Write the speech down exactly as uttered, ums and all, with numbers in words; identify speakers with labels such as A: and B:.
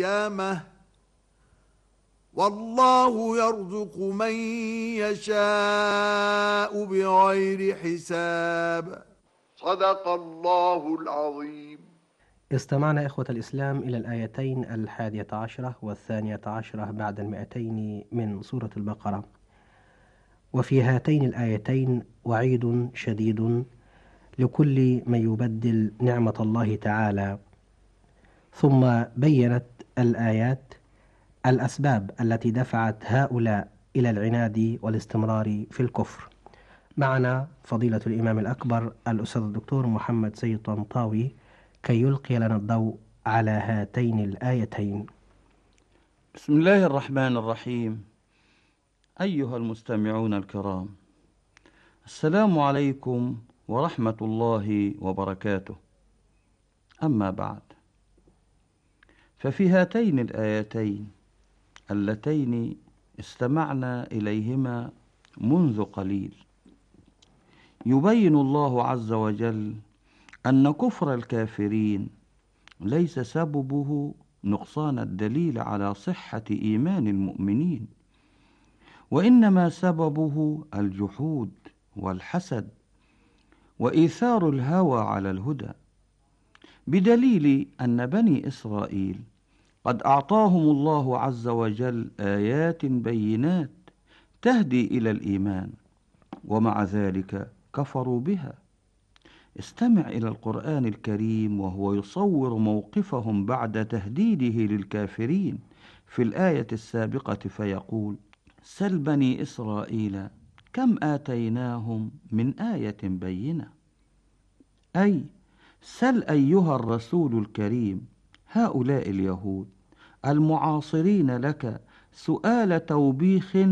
A: القيامة والله يرزق من يشاء بغير حساب. صدق الله العظيم.
B: استمعنا إخوة الإسلام إلى الآيتين الحادية عشرة والثانية عشرة بعد المئتين من سورة البقرة، وفي هاتين الآيتين وعيد شديد لكل من يبدل نعمة الله تعالى. ثم بيّنت الآيات الأسباب التي دفعت هؤلاء إلى العناد والاستمرار في الكفر. معنا فضيلة الإمام الأكبر الأستاذ الدكتور محمد سيد طنطاوي كي يلقي لنا الضوء على هاتين الآيتين.
C: بسم الله الرحمن الرحيم. أيها المستمعون الكرام، السلام عليكم ورحمة الله وبركاته. أما بعد، ففي هاتين الآيتين اللتين استمعنا إليهما منذ قليل يبين الله عز وجل أن كفر الكافرين ليس سببه نقصان الدليل على صحة إيمان المؤمنين، وإنما سببه الجحود والحسد وإيثار الهوى على الهدى، بدليل أن بني إسرائيل قد أعطاهم الله عز وجل آيات بينات تهدي إلى الإيمان، ومع ذلك كفروا بها. استمع إلى القرآن الكريم وهو يصور موقفهم بعد تهديده للكافرين في الآية السابقة فيقول: سل بني إسرائيل كم آتيناهم من آية بينة، أي سل أيها الرسول الكريم هؤلاء اليهود المعاصرين لك سؤال توبيخ